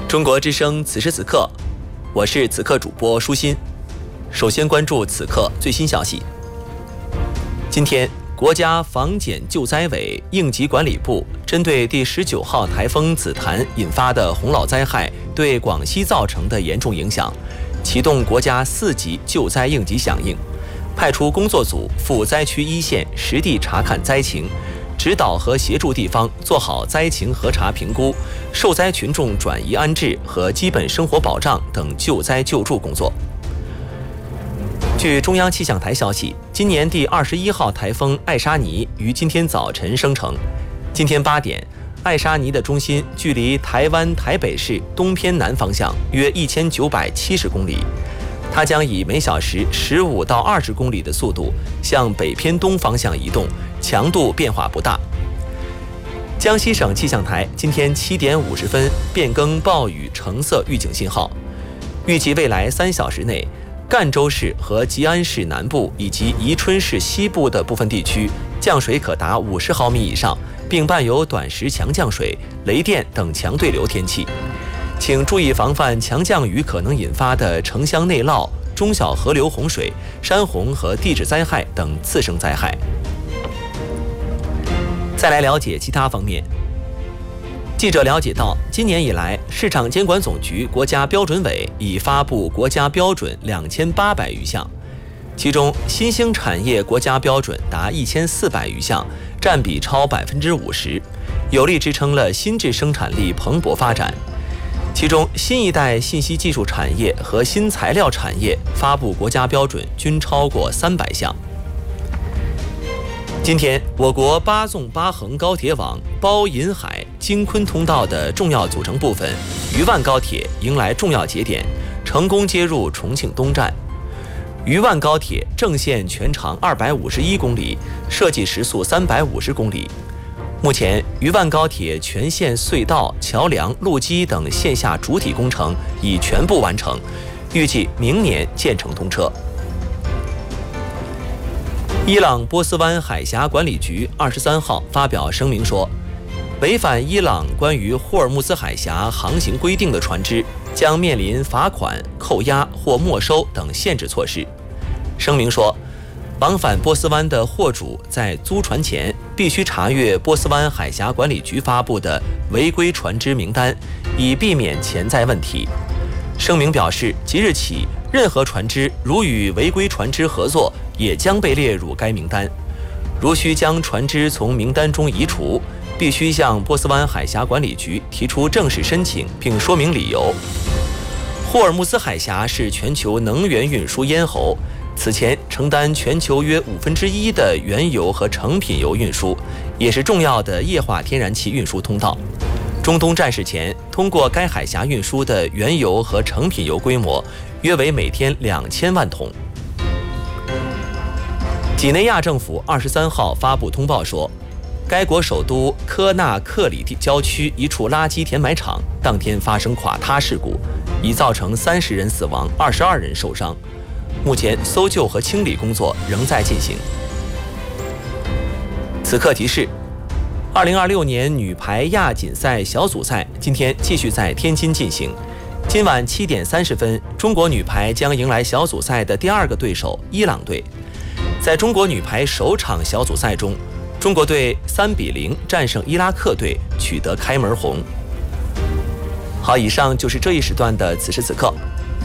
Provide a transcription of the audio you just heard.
中国之声此时此刻，我是此刻主播舒心。首先关注此刻最新消息。今天，国家防检救灾委应急管理部针对第19号台风紫檀引发的洪涝灾害对广西造成的严重影响，启动国家4级救灾应急响应，派出工作组赴灾区一线实地查看灾情，指导和协助地方做好灾情核查评估、受灾群众转移安置和基本生活保障等救灾救助工作。据中央气象台消息，今年第21号台风艾莎尼于今天早晨生成。今天8点，艾莎尼的中心距离台湾台北市东偏南方向约1970公里，它将以每小时15到20公里的速度向北偏东方向移动，强度变化不大。江西省气象台今天7点50分变更暴雨橙色预警信号，预计未来3小时内，赣州市和吉安市南部以及宜春市西部的部分地区降水可达50毫米以上，并伴有短时强降水、雷电等强对流天气。请注意防范强降雨可能引发的城乡内涝、中小河流洪水、山洪和地质灾害等次生灾害。再来了解其他方面。记者了解到，今年以来，市场监管总局国家标准委已发布国家标准2800余项，其中新兴产业国家标准达1400余项，占比超50%，有力支撑了新质生产力蓬勃发展。其中，新一代信息技术产业和新材料产业发布国家标准均超过300项。今天，我国8纵8横高铁网包银海、京昆通道的重要组成部分渝万高铁迎来重要节点，成功接入重庆东站。渝万高铁正线全长251公里，设计时速350公里。目前，渝万高铁全线隧道、桥梁、路基等线下主体工程已全部完成，预计明年建成通车。伊朗波斯湾海峡管理局23号发表声明说，违反伊朗关于霍尔木兹海峡航行规定的船只将面临罚款、扣押或没收等限制措施。声明说，往返波斯湾的货主在租船前必须查阅波斯湾海峡管理局发布的违规船只名单，以避免潜在问题。声明表示，即日起，任何船只如与违规船只合作，也将被列入该名单。如需将船只从名单中移除，必须向波斯湾海峡管理局提出正式申请，并说明理由。霍尔木兹海峡是全球能源运输咽喉，此前承担全球约1/5的原油和成品油运输，也是重要的液化天然气运输通道。中东战事前，通过该海峡运输的原油和成品油规模约为每天2000万桶。几内亚政府23号发布通报说，该国首都科纳克里郊区一处垃圾填埋场当天发生垮塌事故，已造成30人死亡、22人受伤。目前搜救和清理工作仍在进行。此刻提示，2026年女排亚锦赛小组赛今天继续在天津进行。今晚7点30分，中国女排将迎来小组赛的第2个对手伊朗队。在中国女排首场小组赛中，中国队3-0战胜伊拉克队，取得开门红。好，以上就是这一时段的此时此刻。